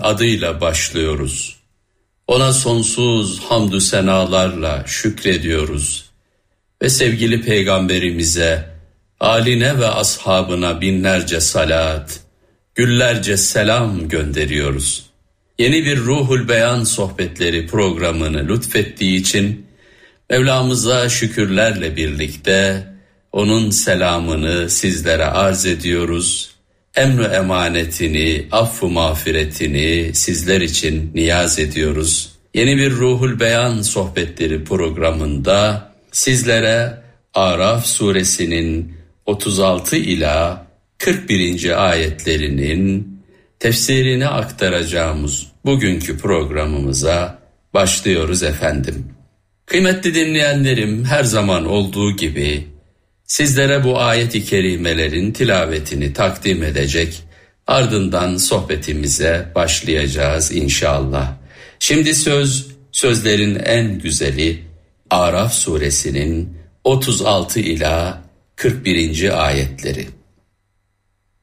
adıyla başlıyoruz. Ona sonsuz hamdü senalarla şükrediyoruz. Ve sevgili Peygamberimize, âline ve ashabına binlerce salat, güllerce selam gönderiyoruz. Yeni bir Ruhul Beyan sohbetleri programını lütfettiği için Mevlamıza şükürlerle birlikte onun selamını sizlere arz ediyoruz. Emr-i emanetini, affı mağfiretini sizler için niyaz ediyoruz. Yeni bir Ruhul Beyan sohbetleri programında sizlere Araf suresinin 36 ila 41. ayetlerinin tefsirini aktaracağımız bugünkü programımıza başlıyoruz efendim. Kıymetli dinleyenlerim, her zaman olduğu gibi sizlere bu ayet-i kerimelerin tilavetini takdim edecek, ardından sohbetimize başlayacağız inşallah. Şimdi sözlerin en güzeli Araf suresinin 36 ila 41. ayetleri.